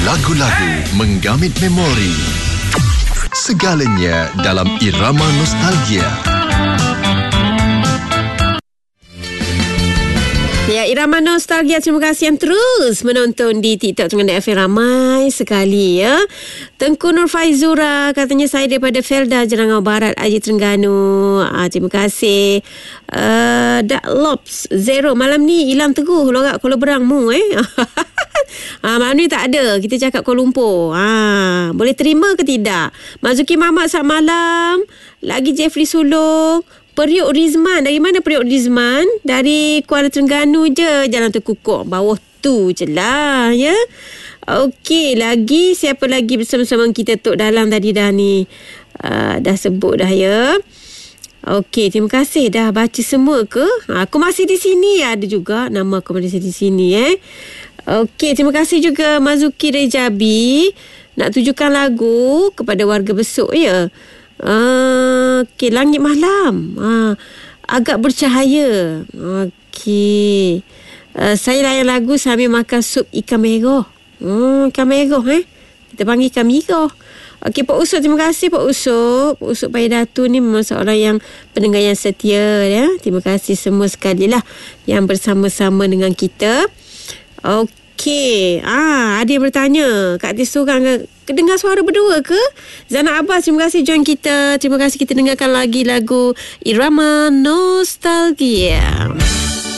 Lagu-lagu menggamit memori. Segalanya dalam irama nostalgia. Ya, irama nostalgia. Terima kasih yang terus menonton di TikTok Terengganu FM. Ramai sekali ya. Tengku Nur Faizura katanya, saya daripada Felda, Jerangau Barat, Aji Terengganu. Terima kasih. Dak Lops Zero, malam ni hilang teguh lorak Kuala Berangmu malam ni tak ada. Kita cakap Kuala Lumpur. Boleh terima ke tidak? Mazuki Mamat, selamat malam. Lagi Jeffrey Sulong. Periuk Rizman. Dari mana Periuk Rizman? Dari Kuala Terengganu je. Jalan Terkukuk bawah tu je lah ya. Okey, lagi siapa lagi bersama-sama kita Tok Dalang tadi dah ni. Dah sebut dah ya. Okey, terima kasih dah baca semua ke? Aku masih di sini. Ada juga nama aku masih di sini Okey, terima kasih juga Mazuki Rejabi. Nak tujukan lagu kepada warga Besuk ya. Okey, Langit Malam. Agak bercahaya. Okey. Saya layan lagu sambil makan sup ikan merah. Ikan merah kita panggil ikan merah. Okey, Pak Usop, terima kasih Pak Usop. Pak Usop Payadatu ni memang seorang yang pendengar yang setia ya. Terima kasih semua sekali lah yang bersama-sama dengan kita. Okey. Ada yang bertanya, Kak Tis seorang dengar suara berdua ke? Zana Abbas, terima kasih join kita. Terima kasih, kita dengarkan lagi lagu Irama Nostalgia.